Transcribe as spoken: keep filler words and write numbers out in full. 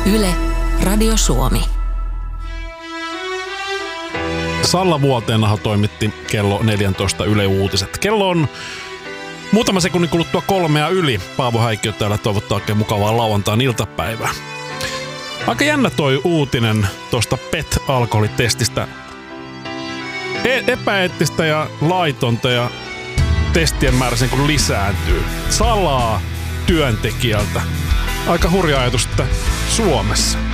Yle, Radio Suomi. Salla Vuolteenaho toimitti kello neljätoista Yle Uutiset. Kello on muutama sekunnin kuluttua kolmea yli. Paavo Häikkiö täällä toivottaa oikein mukavaa lauantain iltapäivää. Aika jännä toi uutinen tuosta P E T-alkoholitestistä. E- epäeettistä ja laitonta ja testien määrä sen kun lisääntyy. Salaa työntekijältä. Aika hurja ajatus, että Suomessa.